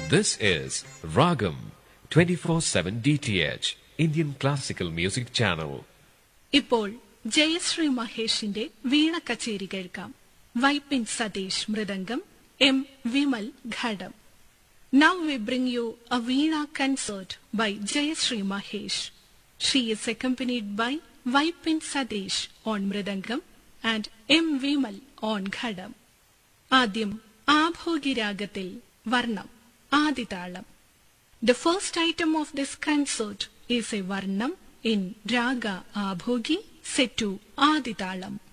This is Ragam 24/7 DTH Indian Classical Music Channel. ഇപ്പോൾ ജയശ്രീ മഹേഷിന്റെ വീണ കച്ചേരി കേൾക്കാം. Vypin Satheesh mridangam, M Vimal ghatam. Now we bring you a Veena concert by Jayashree Mahesh. She is accompanied by Vaipin Sadish on Mridangam and M. Vimal on Ghadam. ആദ്യം ആഭോഗി രാഗത്തിൽ വർണ്ണം ആദിതാളം. The first item of this concert is a varnam in Raga Abhogi set to Aditalam.